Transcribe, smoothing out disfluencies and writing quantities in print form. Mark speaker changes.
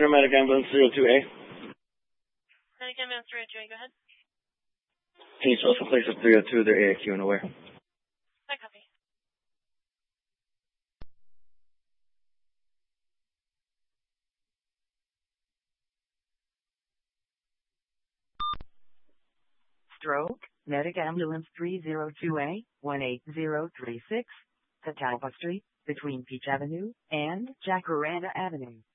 Speaker 1: Paramedic Ambulance 302A.
Speaker 2: Medic Ambulance 302A, go ahead.
Speaker 1: Can you social place of 302? They're AIQ and aware.
Speaker 2: I copy.
Speaker 3: Stroke, Medic Ambulance 302A, 18036, Catawba Street, between Peach Avenue and Jacaranda Avenue.